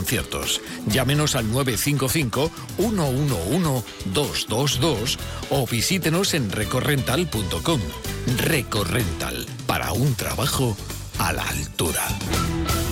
conciertos. Llámenos al 955-111-222 o visítenos en recorrental.com. Recorrental, para un trabajo a la altura.